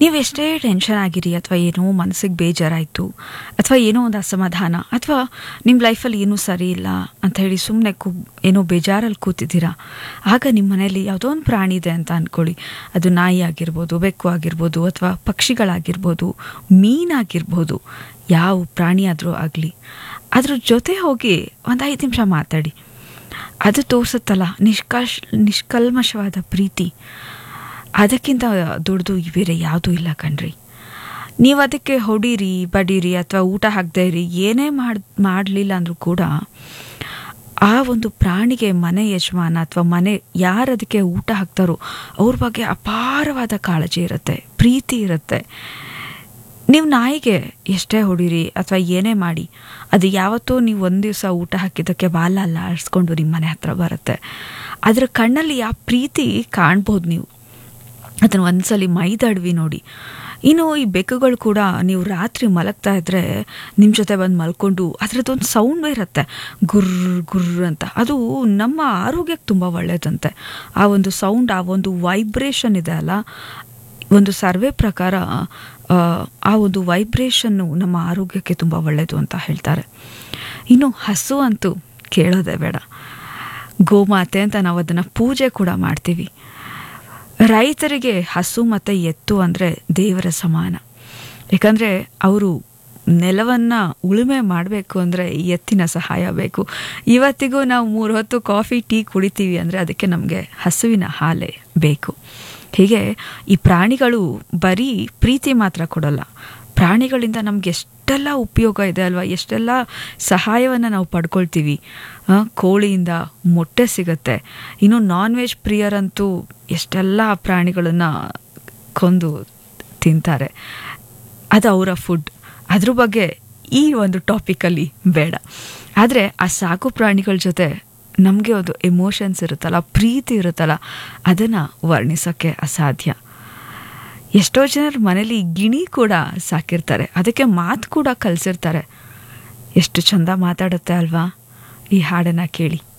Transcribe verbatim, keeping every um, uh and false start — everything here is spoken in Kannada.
ನೀವೆಷ್ಟೇ ಟೆನ್ಷನ್ ಆಗಿರಿ ಅಥವಾ ಏನೋ ಮನಸ್ಸಿಗೆ ಬೇಜಾರಾಯಿತು ಅಥವಾ ಏನೋ ಒಂದು ಅಸಮಾಧಾನ ಅಥವಾ ನಿಮ್ಮ ಲೈಫಲ್ಲಿ ಏನೂ ಸರಿ ಇಲ್ಲ ಅಂತ ಹೇಳಿ ಸುಮ್ಮನೆ ಕು ಏನೋ ಬೇಜಾರಲ್ಲಿ ಕೂತಿದ್ದೀರಾ, ಆಗ ನಿಮ್ಮ ಮನೆಯಲ್ಲಿ ಯಾವುದೋ ಒಂದು ಪ್ರಾಣಿ ಇದೆ ಅಂತ ಅಂದ್ಕೊಳ್ಳಿ. ಅದು ನಾಯಿ ಆಗಿರ್ಬೋದು, ಬೆಕ್ಕು ಆಗಿರ್ಬೋದು, ಅಥವಾ ಪಕ್ಷಿಗಳಾಗಿರ್ಬೋದು, ಮೀನಾಗಿರ್ಬೋದು, ಯಾವ ಪ್ರಾಣಿ ಆದರೂ ಆಗಲಿ, ಅದ್ರ ಜೊತೆ ಹೋಗಿ ಒಂದು ಐದು ನಿಮಿಷ ಮಾತಾಡಿ. ಅದು ತೋರಿಸುತ್ತಲ್ಲ ನಿಷ್ಕಲ್ಷ ನಿಷ್ಕಲ್ಮಶವಾದ ಪ್ರೀತಿ. ಅದಕ್ಕಿಂತ ದೊಡ್ಡದು ಬೇರೆ ಯಾವುದೂ ಇಲ್ಲ ಕಣ್ರಿ. ನೀವು ಅದಕ್ಕೆ ಹೊಡೀರಿ, ಬಡೀರಿ ಅಥವಾ ಊಟ ಹಾಕದೇ ಇರಿ, ಏನೇ ಮಾಡಿ ಮಾಡಲಿಲ್ಲ ಅಂದರೂ ಕೂಡ ಆ ಒಂದು ಪ್ರಾಣಿಗೆ ಮನೆ ಯಜಮಾನ ಅಥವಾ ಮನೆ ಯಾರು ಅದಕ್ಕೆ ಊಟ ಹಾಕ್ತಾರೋ ಅವ್ರ ಬಗ್ಗೆ ಅಪಾರವಾದ ಕಾಳಜಿ ಇರುತ್ತೆ, ಪ್ರೀತಿ ಇರುತ್ತೆ. ನೀವು ನಾಯಿಗೆ ಎಷ್ಟೇ ಹೊಡೀರಿ ಅಥವಾ ಏನೇ ಮಾಡಿ, ಅದು ಯಾವತ್ತೂ ನೀವು ಒಂದು ದಿವಸ ಊಟ ಹಾಕಿದ್ದಕ್ಕೆ ಬಾಲ ಅಲ್ಲ ಆಡಿಸ್ಕೊಂಡು ನಿಮ್ಮ ಮನೆ ಹತ್ರ ಬರುತ್ತೆ. ಅದರ ಕಣ್ಣಲ್ಲಿ ಆ ಪ್ರೀತಿ ಕಾಣ್ಬೋದು. ನೀವು ಅದನ್ನು ಒಂದ್ಸಲಿ ಮೈದಡ್ವಿ ನೋಡಿ. ಇನ್ನು ಈ ಬೆಕ್ಕುಗಳು ಕೂಡ ನೀವು ರಾತ್ರಿ ಮಲಗ್ತಾ ಇದ್ದರೆ ನಿಮ್ಮ ಜೊತೆ ಬಂದು ಮಲ್ಕೊಂಡು ಅದರದ್ದೊಂದು ಸೌಂಡ್ ಇರುತ್ತೆ, ಗುರ್ರ್ ಗುರ್ರ್ ಅಂತ. ಅದು ನಮ್ಮ ಆರೋಗ್ಯಕ್ಕೆ ತುಂಬ ಒಳ್ಳೆಯದಂತೆ. ಆ ಒಂದು ಸೌಂಡ್, ಆ ಒಂದು ವೈಬ್ರೇಷನ್ ಇದೆ ಅಲ್ಲ, ಒಂದು ಸರ್ವೆ ಪ್ರಕಾರ ಆ ಒಂದು ವೈಬ್ರೇಷನ್ನು ನಮ್ಮ ಆರೋಗ್ಯಕ್ಕೆ ತುಂಬ ಒಳ್ಳೆಯದು ಅಂತ ಹೇಳ್ತಾರೆ. ಇನ್ನು ಹಸು ಅಂತೂ ಕೇಳೋದೇ ಬೇಡ. ಗೋಮಾತೆ ಅಂತ ನಾವು ಅದನ್ನು ಪೂಜೆ ಕೂಡ ಮಾಡ್ತೀವಿ. ರೈತರಿಗೆ ಹಸು ಮತ್ತು ಎತ್ತು ಅಂದರೆ ದೇವರ ಸಮಾನ. ಯಾಕಂದರೆ ಅವರು ನೆಲವನ್ನು ಉಳುಮೆ ಮಾಡಬೇಕು ಅಂದರೆ ಎತ್ತಿನ ಸಹಾಯ ಬೇಕು. ಇವತ್ತಿಗೂ ನಾವು ಮೂರು ಹೊತ್ತು ಕಾಫಿ ಟೀ ಕುಡಿತೀವಿ ಅಂದರೆ ಅದಕ್ಕೆ ನಮಗೆ ಹಸುವಿನ ಹಾಲೇ ಬೇಕು. ಹೀಗೆ ಈ ಪ್ರಾಣಿಗಳು ಬರೀ ಪ್ರೀತಿ ಮಾತ್ರ ಕೊಡಲ್ಲ, ಪ್ರಾಣಿಗಳಿಂದ ನಮ್ಗೆ ಎಷ್ಟೆಲ್ಲ ಉಪಯೋಗ ಇದೆ ಅಲ್ವಾ, ಎಷ್ಟೆಲ್ಲ ಸಹಾಯವನ್ನು ನಾವು ಪಡ್ಕೊಳ್ತೀವಿ. ಕೋಳಿಯಿಂದ ಮೊಟ್ಟೆ ಸಿಗುತ್ತೆ. ಇನ್ನು ನಾನ್ ವೆಜ್ ಪ್ರಿಯರಂತೂ ಎಷ್ಟೆಲ್ಲ ಪ್ರಾಣಿಗಳನ್ನು ಕೊಂದು ತಿಂತಾರೆ, ಅದು ಅವರ ಫುಡ್. ಅದ್ರ ಬಗ್ಗೆ ಈ ಒಂದು ಟಾಪಿಕಲ್ಲಿ ಬೇಡ. ಆದರೆ ಆ ಸಾಕು ಪ್ರಾಣಿಗಳ ಜೊತೆ ನಮಗೆ ಒಂದು ಎಮೋಷನ್ಸ್ ಇರುತ್ತಲ್ಲ, ಪ್ರೀತಿ ಇರುತ್ತಲ್ಲ, ಅದನ್ನು ವರ್ಣಿಸೋಕ್ಕೆ ಅಸಾಧ್ಯ. ಎಷ್ಟೋ ಜನರ ಮನೇಲಿ ಗಿಣಿ ಕೂಡ ಸಾಕಿರ್ತಾರೆ, ಅದಕ್ಕೆ ಮಾತು ಕೂಡ ಕಲಿಸಿರ್ತಾರೆ. ಎಷ್ಟು ಚಂದ ಮಾತಾಡುತ್ತೆ ಅಲ್ವಾ. ಈ ಹಾಡನ್ನು ಕೇಳಿ.